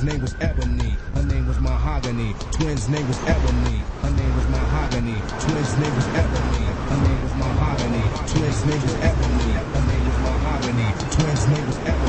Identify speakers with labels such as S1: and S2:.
S1: name was Ebony. Her name was Mahogany. Twins' name was Ebony. Her name was Mahogany. Twins' name was Ebony. Her name was Mahogany. Twins' name was Ebony. Her name was Mahogany. Twins' name was Ebony.